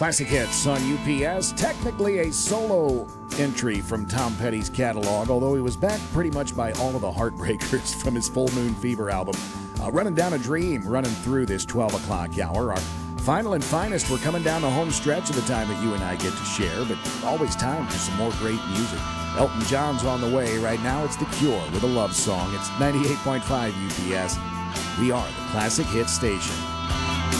Classic hits on UPS. Technically a solo entry from Tom Petty's catalog, although he was backed pretty much by all of the Heartbreakers from his Full Moon Fever album. Running Down a Dream, running through this 12 o'clock hour. Our final and finest, we're coming down the home stretch of the time that you and I get to share, but always time for some more great music. Elton John's on the way. Right now it's The Cure with a love song. It's 98.5 UPS. We are the Classic Hit Station.